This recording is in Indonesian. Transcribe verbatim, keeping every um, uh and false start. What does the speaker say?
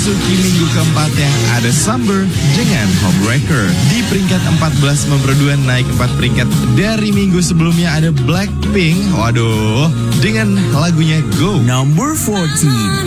memasuki minggu keempatnya ada Summer dengan Homewrecker. Di peringkat empat belas Membro dua naik empat peringkat dari minggu sebelumnya ada Blackpink. Waduh, dengan lagunya Go. Number fourteen.